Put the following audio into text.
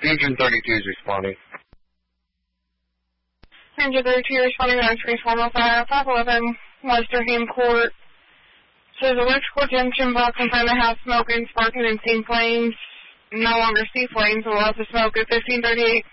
Fusion 32 is responding. Ranger 32 responding to 345, 511 Westerham Court. Says electrical junction box in front of the house smoking, sparking, and seeing flames. No longer see flames, but lots of smoke at 1538.